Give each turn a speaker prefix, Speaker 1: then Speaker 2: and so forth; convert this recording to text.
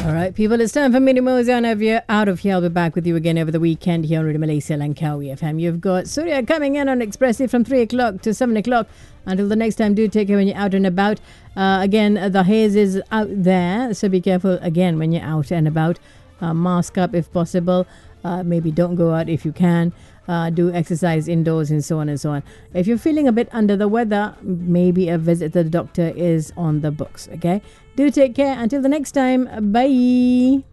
Speaker 1: All right, people, it's time for me to move on out of here. I'll be back with you again over the weekend here on Radio Malaysia Langkawi FM. You've got Surya coming in on Expressive from 3 o'clock to 7 o'clock. Until the next time, do take care when you're out and about. Again, the haze is out there, so be careful again when you're out and about. Mask up if possible. Maybe don't go out if you can. Do exercise indoors and so on and so on. If you're feeling a bit under the weather, maybe a visit to the doctor is on the books. Okay, do take care. Until the next time, bye.